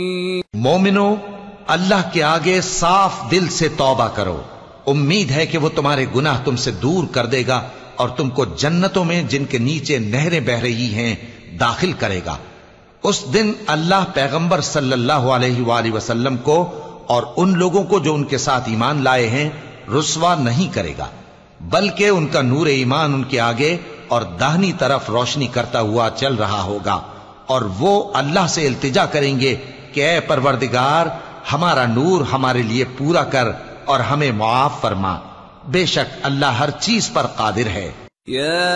मोमिनो, अल्लाह के आगे साफ दिल से तौबा करो। उम्मीद है कि वो तुम्हारे गुनाह तुमसे दूर कर देगा और तुमको जन्नतों में जिनके नीचे नहरें बह रही हैं दाखिल करेगा। उस दिन अल्लाह पैगंबर सल्लल्लाहु अलैहि वसल्लम को और उन लोगों को जो उनके साथ ईमान लाए हैं रुस्वा नहीं करेगा, बल्कि उनका नूर ईमान उनके आगे और दाहिनी तरफ रोशनी करता हुआ चल रहा होगा और वो अल्लाह से इल्तिजा करेंगे कि ऐ परवरदिगार, हमारा नूर हमारे लिए पूरा कर और हमें मुआफ फरमा। बेशक अल्लाह हर चीज पर कादिर है।